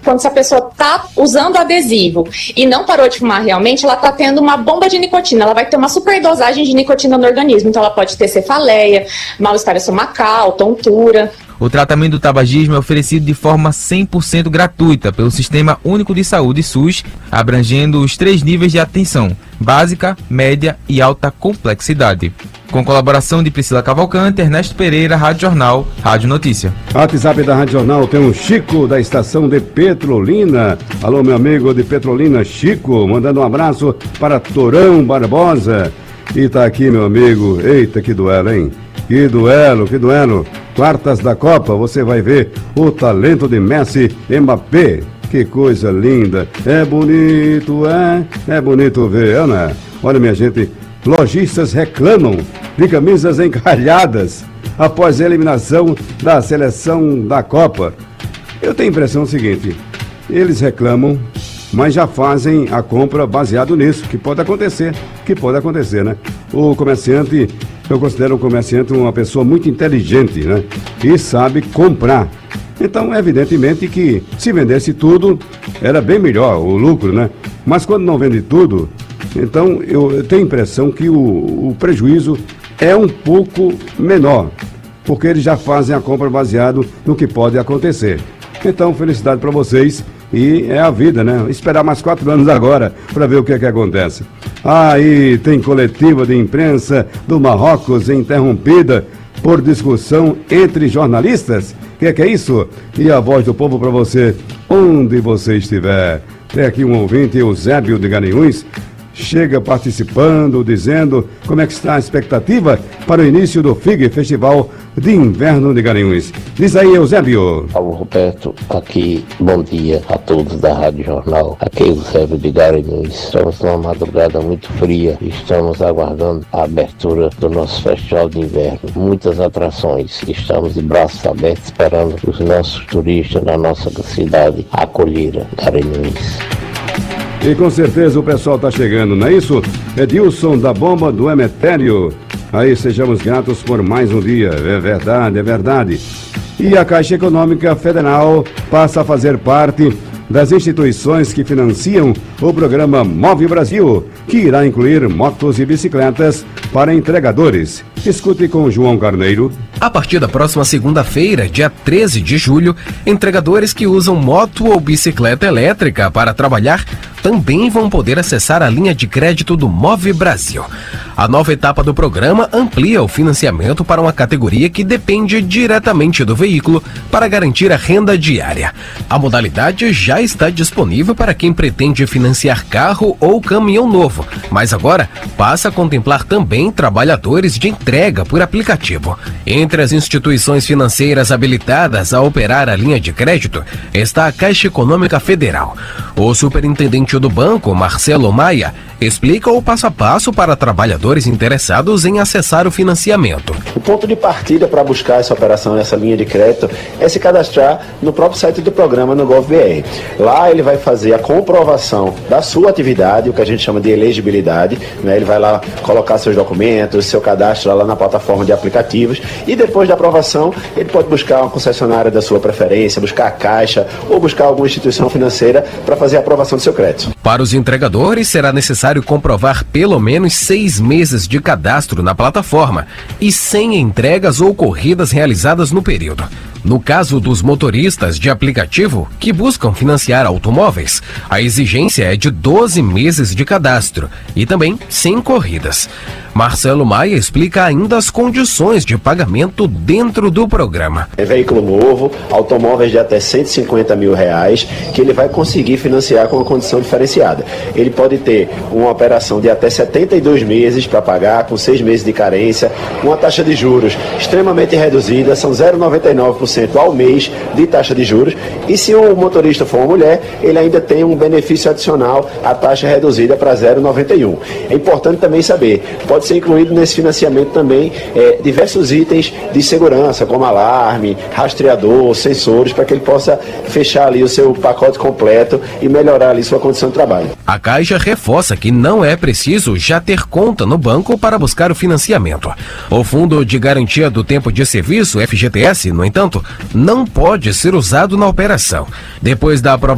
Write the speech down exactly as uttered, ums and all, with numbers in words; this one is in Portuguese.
quando essa pessoa está usando adesivo e não parou de fumar realmente, ela está tendo uma bomba de nicotina, ela vai ter uma superdosagem de nicotina no organismo, então ela pode ter cefaleia, mal-estar estomacal, tontura. O tratamento do tabagismo é oferecido de forma cem por cento gratuita pelo Sistema Único de Saúde SUS, abrangendo os três níveis de atenção: básica, média e alta complexidade. Com colaboração de Priscila Cavalcante, Ernesto Pereira, Rádio Jornal, Rádio Notícia. WhatsApp da Rádio Jornal tem um Chico da estação de Petrolina. Alô, meu amigo de Petrolina, Chico, mandando um abraço para Torão Barbosa. E tá aqui, meu amigo. Eita, que duelo, hein? Que duelo, que duelo. Quartas da Copa, você vai ver o talento de Messi e Mbappé. Que coisa linda. É bonito, é? É bonito ver, Ana. Olha, minha gente, lojistas reclamam de camisas encalhadas após a eliminação da seleção da Copa. Eu tenho a impressão seguinte, eles reclamam, mas já fazem a compra baseado nisso, que pode acontecer, que pode acontecer, né? O comerciante, eu considero o comerciante uma pessoa muito inteligente, né? E sabe comprar. Então, evidentemente que se vendesse tudo, era bem melhor o lucro, né? Mas quando não vende tudo, então eu tenho a impressão que o, o prejuízo é um pouco menor, porque eles já fazem a compra baseado no que pode acontecer. Então, felicidade para vocês. E é a vida, né? Esperar mais quatro anos agora para ver o que é que acontece. Aí ah, tem coletiva de imprensa do Marrocos interrompida por discussão entre jornalistas. O que é que é isso? E a voz do povo para você, onde você estiver. Tem aqui um ouvinte, Eusébio de Garanhuns, chega participando, dizendo como é que está a expectativa para o início do F I G, Festival de Inverno de Garanhuns. Diz aí, Eusébio. Paulo Roberto, aqui, bom dia a todos da Rádio Jornal. Aqui é Eusébio de Garanhuns. Estamos numa madrugada muito fria e estamos aguardando a abertura do nosso Festival de Inverno. Muitas atrações. Estamos de braços abertos esperando os nossos turistas na nossa cidade acolher Garanhuns. E com certeza o pessoal está chegando, não é isso? Edilson da Bomba do Emetério. Aí sejamos gratos por mais um dia. É verdade, é verdade. E a Caixa Econômica Federal passa a fazer parte das instituições que financiam o programa Move Brasil, que irá incluir motos e bicicletas para entregadores. Escute com João Carneiro. A partir da próxima segunda-feira, dia treze de julho, entregadores que usam moto ou bicicleta elétrica para trabalhar também vão poder acessar a linha de crédito do Move Brasil. A nova etapa do programa amplia o financiamento para uma categoria que depende diretamente do veículo para garantir a renda diária. A modalidade já está disponível para quem pretende financiar carro ou caminhão novo, mas agora passa a contemplar também trabalhadores de entrega por aplicativo. Entre as instituições financeiras habilitadas a operar a linha de crédito está a Caixa Econômica Federal. O superintendente do banco, Marcelo Maia, explica o passo a passo para trabalhadores interessados em acessar o financiamento. O ponto de partida para buscar essa operação, essa linha de crédito, é se cadastrar no próprio site do programa no GovBR. Lá ele vai fazer a comprovação da sua atividade, o que a gente chama de elegibilidade, né? Ele vai lá colocar seus documentos, seu cadastro lá na plataforma de aplicativos e depois da aprovação ele pode buscar uma concessionária da sua preferência, buscar a Caixa ou buscar alguma instituição financeira para fazer a aprovação do seu crédito. Para os entregadores será necessário comprovar pelo menos seis meses de cadastro na plataforma e cem entregas ou corridas realizadas no período. No caso dos motoristas de aplicativo que buscam financiar automóveis, a exigência é de doze meses de cadastro e também cem corridas. Marcelo Maia explica ainda as condições de pagamento dentro do programa. É veículo novo, automóveis de até cento e cinquenta mil reais, que ele vai conseguir financiar com uma condição diferenciada. Ele pode ter uma operação de até setenta e dois meses para pagar, com seis meses de carência, uma taxa de juros extremamente reduzida, são zero vírgula noventa e nove por cento ao mês de taxa de juros, e se o motorista for uma mulher, ele ainda tem um benefício adicional, a taxa reduzida para zero vírgula noventa e um. É importante também saber, pode ser incluído nesse financiamento também é, diversos itens de segurança, como alarme, rastreador, sensores, para que ele possa fechar ali o seu pacote completo e melhorar ali sua condição de trabalho. A Caixa reforça que não é preciso já ter conta no banco para buscar o financiamento. O Fundo de Garantia do Tempo de Serviço, F G T S, no entanto, não pode ser usado na operação. Depois da aprovação